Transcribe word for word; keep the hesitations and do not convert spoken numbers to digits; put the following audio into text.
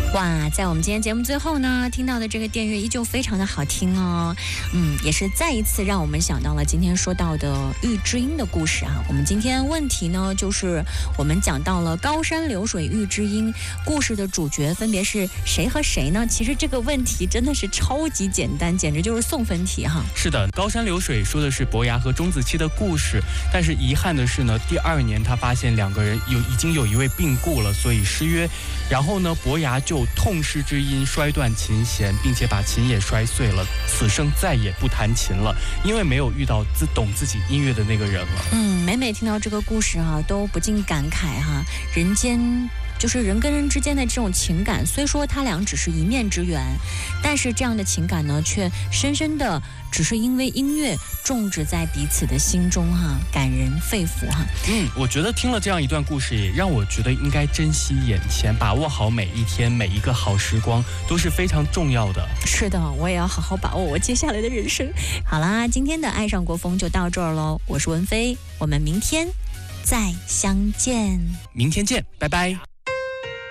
哇，在我们今天节目最后呢，听到的这个电乐依旧非常的好听哦，嗯，也是再一次让我们想到了今天说到的玉之音的故事啊。我们今天问题呢，就是我们讲到了高山流水玉之音，故事的主角分别是谁和谁呢？其实这个问题真的是超级简单，简直就是送分题哈。 是的，高山流水说的是伯牙和钟子期的故事，但是遗憾的是呢，第二年他发现两个人有已经有一位病故了，所以失约。然后呢，伯牙就痛失之音，摔断琴弦，并且把琴也摔碎了，此生再也不弹琴了，因为没有遇到自懂自己音乐的那个人了。 嗯，每每听到这个故事啊，都不禁感慨哈，人间就是人跟人之间的这种情感，虽说他俩只是一面之缘，但是这样的情感呢，却深深的只是因为音乐种植在彼此的心中哈，感人肺腑哈。 嗯，我觉得听了这样一段故事，也让我觉得应该珍惜眼前，把握好每一天，每一个好时光都是非常重要的。 是的，我也要好好把握我接下来的人生。好啦，今天的爱上国风就到这儿喽，我是文飞，我们明天再相见。 明天见，拜拜。